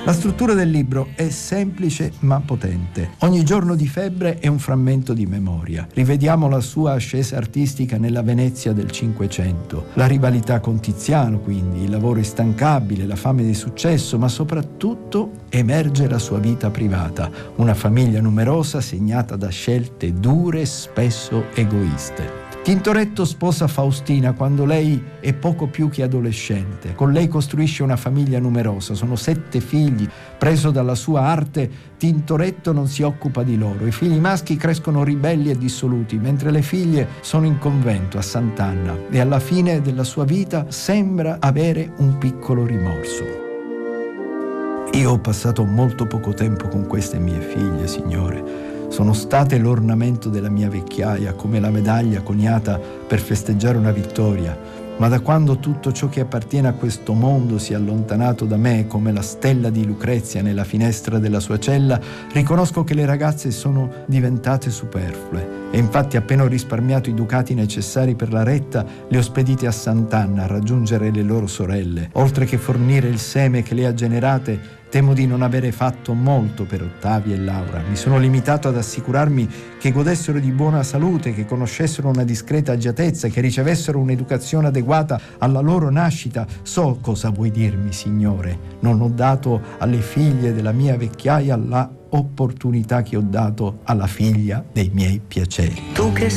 La struttura del libro è semplice ma potente. Ogni giorno di febbre è un frammento di memoria. Rivediamo la sua ascesa artistica nella Venezia del Cinquecento, la rivalità con Tiziano, quindi, il lavoro instancabile, la fame di successo, ma soprattutto emerge la sua vita privata, una famiglia numerosa segnata da scelte dure, spesso egoiste. Tintoretto sposa Faustina quando lei è poco più che adolescente. Con lei costruisce una famiglia numerosa, sono 7 figli. Preso dalla sua arte, Tintoretto non si occupa di loro. I figli maschi crescono ribelli e dissoluti, mentre le figlie sono in convento a Sant'Anna e alla fine della sua vita sembra avere un piccolo rimorso. Io ho passato molto poco tempo con queste mie figlie, Signore. Sono state l'ornamento della mia vecchiaia, come la medaglia coniata per festeggiare una vittoria. Ma da quando tutto ciò che appartiene a questo mondo si è allontanato da me, come la stella di Lucrezia nella finestra della sua cella, riconosco che le ragazze sono diventate superflue. E infatti, appena ho risparmiato i ducati necessari per la retta, le ho spedite a Sant'Anna a raggiungere le loro sorelle. Oltre che fornire il seme che le ha generate, temo di non avere fatto molto per Ottavia e Laura. Mi sono limitato ad assicurarmi che godessero di buona salute, che conoscessero una discreta agiatezza, che ricevessero un'educazione adeguata alla loro nascita. So cosa vuoi dirmi, Signore. Non ho dato alle figlie della mia vecchiaia la opportunità che ho dato alla figlia dei miei piaceri. Tu che